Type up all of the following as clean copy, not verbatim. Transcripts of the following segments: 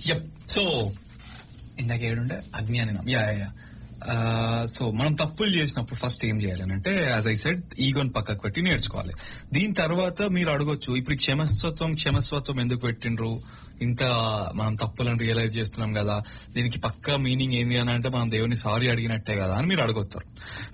Yup. So ఇందాక ఏడుండే అజ్ఞానం. Yeah yeah. So మనం తప్పులు చేసినప్పుడు ఫస్ట్ ఏం చేయాలి అంటే, యాజ్ ఐ సెడ్, ఈగోని పక్కకు పెట్టి నేర్చుకోవాలి. దీని తర్వాత మీరు అడగొచ్చు, ఇప్పుడు క్షమస్వత్వం ఎందుకు పెట్టిండ్రు, ఇంత మనం తప్పులను రియలైజ్ చేస్తున్నాం కదా, దీనికి పక్కా మీనింగ్ ఏంది అని అంటే మనం దేవుని సారీ అడిగినట్టే కదా అని మీరు అడగొస్తారు.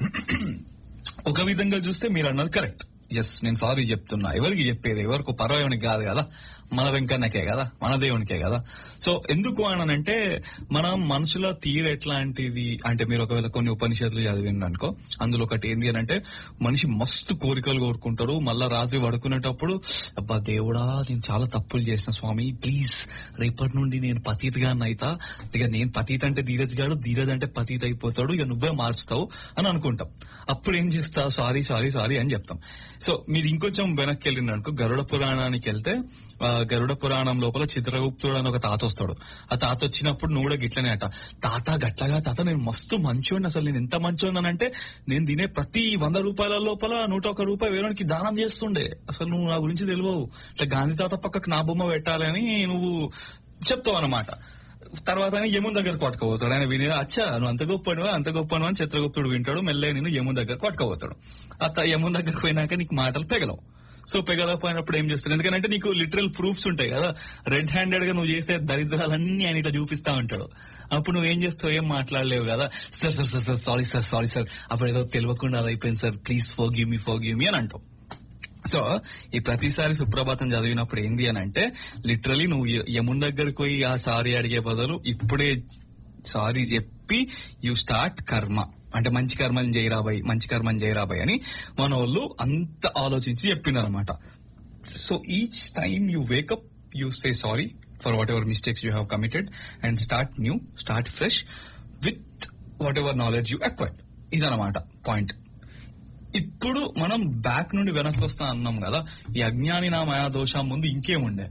ఒక విధంగా చూస్తే మీరు అన్నది కరెక్ట్. ఎస్, నేను సారీ చెప్తున్నా. ఎవరికి చెప్పేది? ఎవరికి పరవానికి కాదు కదా, మన వెంకన్నకే కదా, మన దేవునికే కదా. సో ఎందుకు అనంటే, మనం మనుషుల తీరు ఎట్లాంటిది అంటే, మీరు ఒకవేళ కొన్ని ఉపనిషత్తులు చదివింది అనుకో, అందులో ఒకటి ఏంది అని అంటే, మనిషి మస్తు కోరికలు కోరుకుంటారు. మళ్ళా రాత్రి పడుకునేటప్పుడు, అబ్బా దేవుడా నేను చాలా తప్పులు చేసిన స్వామి, ప్లీజ్ రేపటి నుండి నేను పతీతగా అయితా. ఇక నేను పతీత్ అంటే ధీరజ్ గాడు, ధీరజ్ అంటే పతీత్ అయిపోతాడు, ఇక నువ్వే మార్చుతావు అని అనుకుంటాం. అప్పుడు ఏం చేస్తా, సారీ సారీ సారీ అని చెప్తాం. సో మీరు ఇంకొంచెం వెనక్కి వెళ్ళిందనుకో, గరుడ పురాణానికి వెళ్తే, గరుడ పురాణం లోపల చిత్రగుప్తుడు అని ఒక తాత వస్తాడు. ఆ తాత వచ్చినప్పుడు నువ్వు కూడా గిట్లనే అట, తాత గట్లగా తాత నేను మస్తు మంచోడిని, అసలు నేను ఎంత మంచోడినంటే నేను తినే ప్రతి 100 రూపాయల లోపల 101 రూపాయి వేరేకి దానం చేస్తుండే, అసలు నువ్వు నా గురించి తెలియవు, ఇట్లా గాంధీ తాత పక్కకు నా బొమ్మ పెట్టాలి అని నువ్వు చెప్తావు అన్నమాట. తర్వాత ఆయన యముని దగ్గరకు పట్టుకోబోతాడు. ఆయన విని, అచ్చా నువ్వు అంత గొప్పను అని చిత్రగుప్తుడు వింటాడు. మెల్లగా నేను యముని దగ్గరకు పట్టుకోబోతాడు. యముని దగ్గరకు పోయినాక నీకు మాటలు పెగలవు. సో పెగలపోయినప్పుడు ఏం చేస్తాడు, ఎందుకంటే నీకు లిటరల్ ప్రూఫ్స్ ఉంటాయి కదా, రెడ్ హ్యాండెడ్ గా నువ్వు చేసే దరిద్రాలన్నీ ఆయన ఇట్లా చూపిస్తా ఉంటాడు. అప్పుడు నువ్వేం చేస్తావు, ఏం మాట్లాడలేవు కదా, sir sir sir sir sorry sir అప్పుడు ఏదో తెలియకుండా అది అయిపోయింది సార్, ప్లీజ్ ఫర్గివ్ మీ అని అంటావు. సో ఈ ప్రతిసారి సుప్రభాతం చదివినప్పుడు ఏంది అని అంటే, లిటరలీ నువ్వు యముని దగ్గరికి పోయి ఆ సారీ అడిగే బదులు ఇప్పుడే సారీ చెప్పి యు స్టార్ట్ కర్మ, అంటే మంచి కర్మని చేయరాబాయి అని మన వాళ్ళు అంత ఆలోచించి చెప్పిందనమాట. So each time you wake up you say sorry for what ever mistakes you have committed and start new, start fresh with what ever knowledge you acquired. ఇదనమాట పాయింట్. ఇప్పుడు మనం బ్యాక్ నుండి వెనక్కి వస్తా అన్నాం కదా, ఈ అజ్ఞాని నా మాయా దోషం ముందు ఇంకేముండే,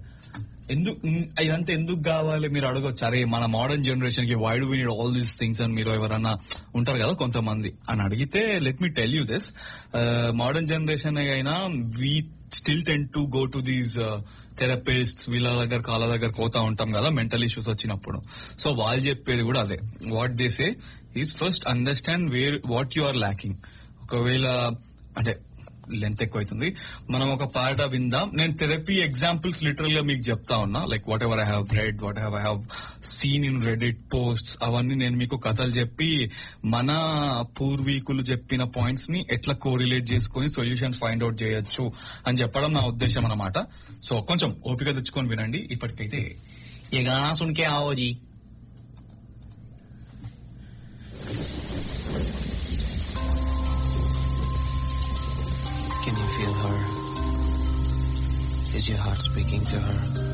ఇదంతా ఎందుకు కావాలి మీరు అడగొచ్చు. అరే మన మోడర్న్ జనరేషన్ కి why do we need all these things అని మీరు ఎవరన్నా ఉంటారు కదా కొంతమంది అని అడిగితే, let me tell you this, modern generation అయినా we still tend to go to these therapist, వీళ్ళ దగ్గర కాళ్ళ దగ్గర పోతా ఉంటాం కదా మెంటల్ ఇష్యూస్ వచ్చినప్పుడు. సో వాళ్ళు చెప్పేది కూడా అదే, what they say is first understand what you are lacking. ఒకవేళ అంటే లెంత్ ఎక్కువ అవుతుంది, మనం ఒక పాట విందాం. నేను థెరపీ ఎగ్జాంపుల్స్ లిటరల్ గా మీకు చెప్తా ఉన్నా, like what ever I have read, what I have seen in Reddit posts, అవన్నీ నేను మీకు కథలు చెప్పి మన పూర్వీకులు చెప్పిన పాయింట్స్ ని ఎట్లా కోరిలేట్ చేసుకుని సొల్యూషన్స్ ఫైండ్ అవుట్ చేయొచ్చు అని చెప్పడం నా ఉద్దేశం అన్నమాట. సో కొంచెం ఓపిక తెచ్చుకొని వినండి. ఇప్పటికైతే ఏ గానా సున్కే ఆవోజీ. Can you feel her? Is your heart speaking to her?